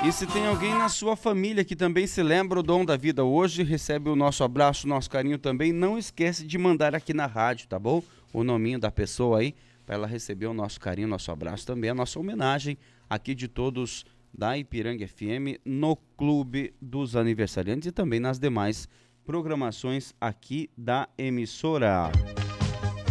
E se tem alguém na sua família que também se lembra o dom da vida hoje, recebe o nosso abraço, nosso carinho também. Não esquece de mandar aqui na rádio, tá bom? O nominho da pessoa aí, para ela receber o nosso carinho, nosso abraço também, a nossa homenagem aqui de todos da Ipiranga FM no Clube dos Aniversariantes e também nas demais programações aqui da emissora.